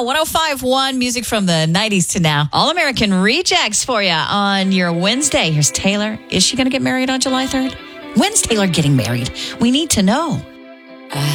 now. 105.1 music from the 90s to now. All-American Rejects for you on your Wednesday. Here's Taylor. Is she going to get married on July 3rd? When's Taylor getting married? We need to know.